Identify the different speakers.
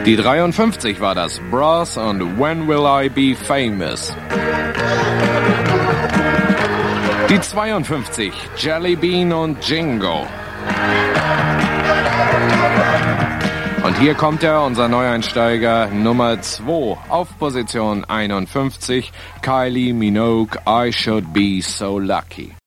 Speaker 1: Die 53 war das, Brass und When Will I Be Famous. Die 52, Jelly Bean und Jingo. Und hier kommt er, unser Neueinsteiger, Nummer 2, auf Position 51, Kylie Minogue, I Should Be So Lucky.